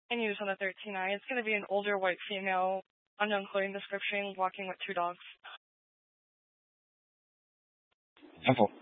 and use on the 13i. It's going to be an older white female, unknown clothing description, walking with 2 dogs. Info.